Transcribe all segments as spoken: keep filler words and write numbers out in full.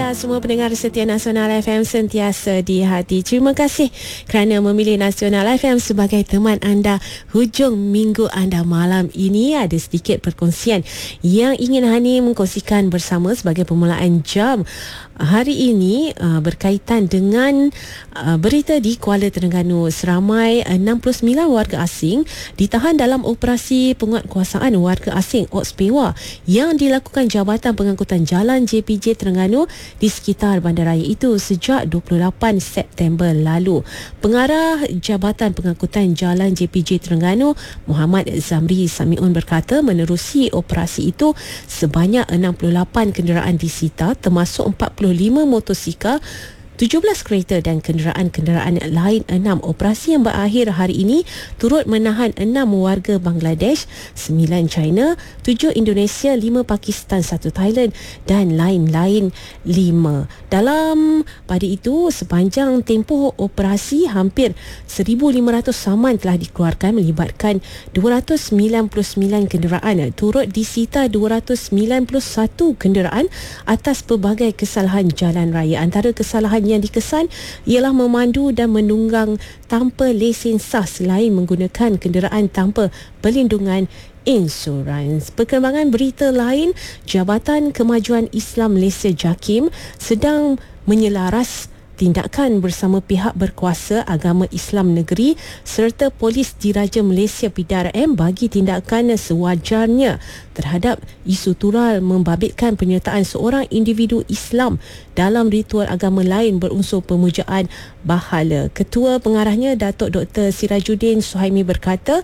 anda semua pendengar setia Nasional F M sentiasa di hati. Terima kasih kerana memilih Nasional F M sebagai teman anda hujung minggu anda. Malam ini ada sedikit perkongsian yang ingin Hani mengkongsikan bersama sebagai permulaan jam hari ini uh, berkaitan dengan uh, berita di Kuala Terengganu. Seramai enam puluh sembilan warga asing ditahan dalam operasi penguatkuasaan warga asing O S P E W A yang dilakukan Jabatan Pengangkutan Jalan J P J Terengganu di sekitar bandaraya itu sejak dua puluh lapan September lalu. Pengarah Jabatan Pengangkutan Jalan J P J Terengganu, Muhammad Zamri Samiun berkata menerusi operasi itu sebanyak enam puluh lapan kenderaan disita termasuk empat puluh lima motosikal, tujuh belas kereta dan kenderaan-kenderaan lain enam. Operasi yang berakhir hari ini turut menahan enam warga Bangladesh, sembilan China, tujuh Indonesia, lima Pakistan, satu Thailand dan lain-lain lima. Dalam pada itu, sepanjang tempoh operasi hampir seribu lima ratus saman telah dikeluarkan melibatkan dua ratus sembilan puluh sembilan kenderaan. Turut disita dua ratus sembilan puluh satu kenderaan atas pelbagai kesalahan jalan raya. Antara kesalahan yang dikesan ialah memandu dan menunggang tanpa lesen sah selain menggunakan kenderaan tanpa perlindungan insurans. Perkembangan berita lain, Jabatan Kemajuan Islam Malaysia JAKIM sedang menyelaras tindakan bersama pihak berkuasa agama Islam negeri serta Polis Diraja Malaysia P D R M bagi tindakan sewajarnya terhadap isu tural membabitkan penyertaan seorang individu Islam dalam ritual agama lain berunsur pemujaan bahala. Ketua pengarahnya Datuk Doktor Sirajuddin Suhaimi berkata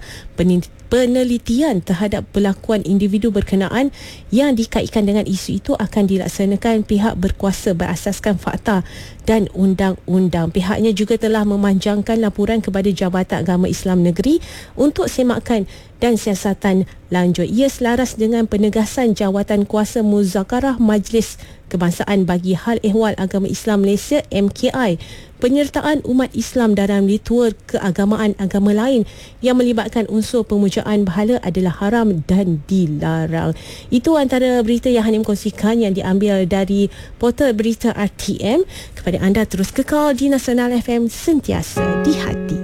penelitian terhadap pelakuan individu berkenaan yang dikaitkan dengan isu itu akan dilaksanakan pihak berkuasa berasaskan fakta dan undang-undang. Pihaknya juga telah memanjangkan laporan kepada Jabatan Agama Islam Negeri untuk semakan dan siasatan lanjut. Ia selaras dengan penegasan Jawatan Kuasa Muzakarah Majlis Kebangsaan bagi Hal Ehwal Agama Islam Malaysia M K I. Penyertaan umat Islam dalam ritual keagamaan agama lain yang melibatkan unsur pemujaan bahala adalah haram dan dilarang. Itu antara berita yang Hanim kongsikan yang diambil dari portal berita R T M. Kepada anda terus kekal di Nasional F M sentiasa di hati.